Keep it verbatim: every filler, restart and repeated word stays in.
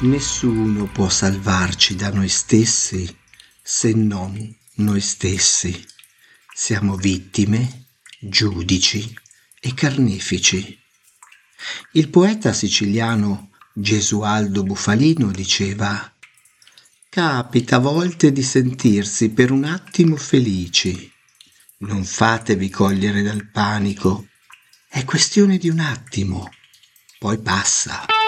Nessuno può salvarci da noi stessi se non noi stessi. Siamo vittime, giudici e carnefici. Il poeta siciliano Gesualdo Bufalino diceva: «Capita a volte di sentirsi per un attimo felici. Non fatevi cogliere dal panico. È questione di un attimo, poi passa».